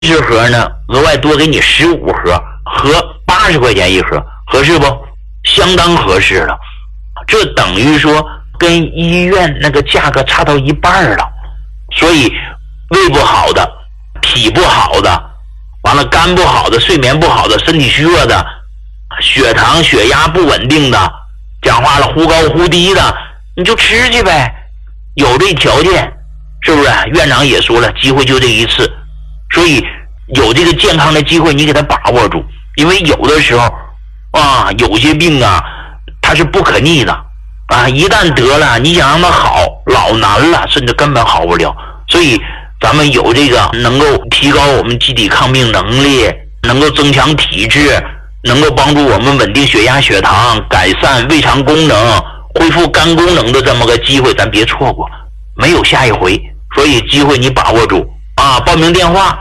40盒呢，额外多给你15盒，合80块钱一盒，合适不？相当合适了。这等于说跟医院那个价格差到一半了。所以胃不好的、脾不好的，完了肝不好的、睡眠不好的、身体虚弱的、血糖血压不稳定的，讲话了忽高忽低的，你就吃去呗，有这条件，是不是？院长也说了，机会就这一次，所以有这个健康的机会你给他把握住。因为有的时候啊，有些病啊它是不可逆的啊，一旦得了你想让它好老难了，甚至根本好不了。所以咱们有这个能够提高我们机体抗病能力，能够增强体质，能够帮助我们稳定血压血糖，改善胃肠功能，恢复肝功能的这么个机会，咱别错过，没有下一回。所以机会你把握住啊！报名电话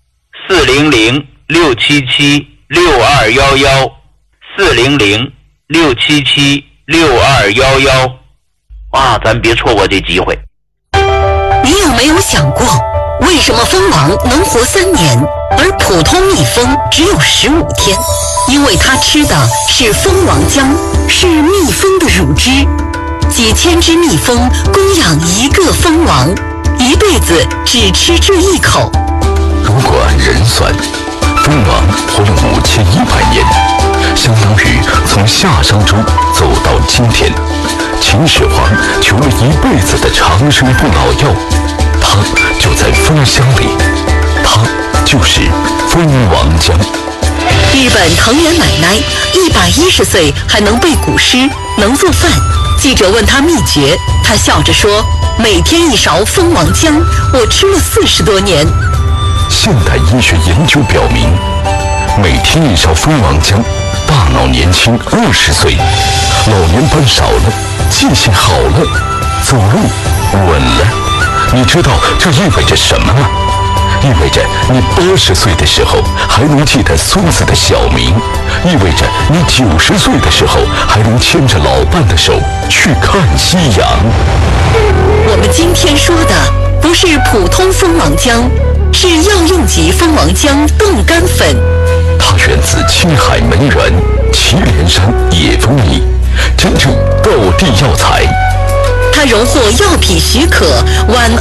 400-677-6211，400-677-6211啊！咱别错过这机会。 你有没有想过，为什么蜂王能活3年，而普通蜜蜂只有15天？因为它吃的是蜂王浆，是蜜蜂的乳汁。几千只蜜蜂供养一个蜂王，一辈子只吃这一口。 如果按人算，蜂王活了5100年，相当于从夏商周走到今天。秦始皇求了一辈子的长生不老药，它就在蜂箱里，它就是蜂王浆。 日本藤原奶奶110岁还能背古诗，能做饭。记者问她秘诀，她笑着说：“每天1勺蜂王浆，我吃了40多年。” 现代医学研究表明，每天1勺蜂王浆，大脑年轻20岁，老年斑少了，记性好了，走路稳了。你知道这意味着什么吗？意味着你80岁的时候还能记得孙子的小名，意味着你90岁的时候还能牵着老伴的手去看夕阳。 我们今天说的不是普通蜂王浆，是药用级蜂王浆冻干粉。 它源自青海门源祁连山野蜂蜜，真正道地药材。 它荣获药品许可皖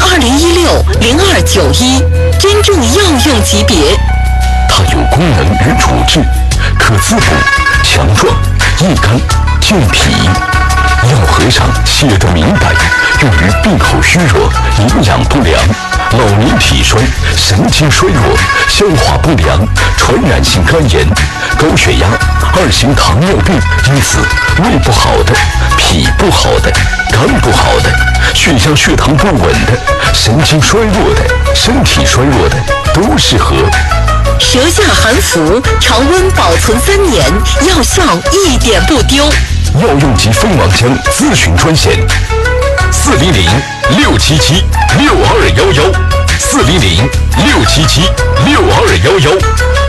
2016-0291，真正药用级别。 它有功能与主治，可滋补、强壮、益肝、健脾。药盒上写的明白，用于病后虚弱、营养不良、老年体衰、神经衰弱、消化不良、传染性肝炎、高血压、2型糖尿病，因此胃不好的、脾不好的、肝不好的、血压血糖不稳的、神经衰弱的、身体衰弱的都适合。 舌下含服，常温保存3年，药效一点不丢。 药用级蜂王浆咨询专线：400-677-6211，400-677-6211。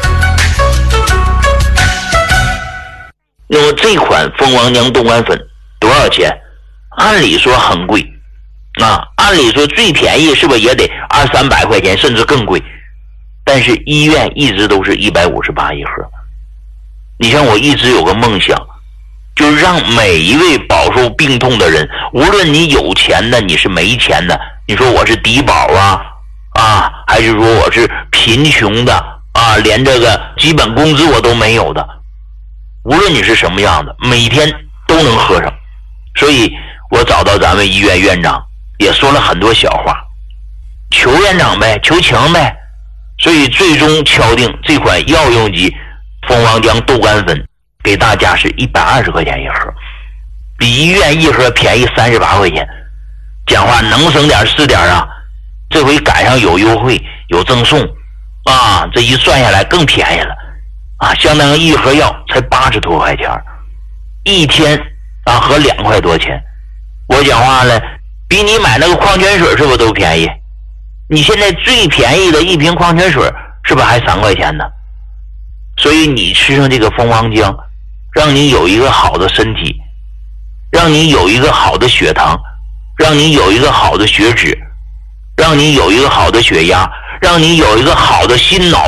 那么这款蜂王浆冻干粉多少钱？按理说很贵啊，按理说最便宜是不是也得200-300块钱，甚至更贵？但是医院一直都是158一盒。你像我一直有个梦想，就是让每一位饱受病痛的人，无论你有钱的，你是没钱的，你说我是低保还是说我是贫穷的啊，连这个基本工资我都没有的，无论你是什么样的，每天都能喝上。所以我找到咱们医院院长，也说了很多小话，求院长呗，求情呗。所以最终敲定这款药用级蜂王浆冻干粉给大家是120块钱一盒，比医院一盒便宜38块钱。讲话能省点是点啊，这回赶上有优惠有赠送啊，这一算下来更便宜了啊，相当于一盒药才80多块钱，一天啊合2块多钱。我讲话了，比你买那个矿泉水是不是都便宜？你现在最便宜的一瓶矿泉水是不是还3块钱呢？所以你吃上这个蜂王浆，让你有一个好的身体，让你有一个好的血糖，让你有一个好的血脂，让你有一个好的血压， 让你有一个好的心脑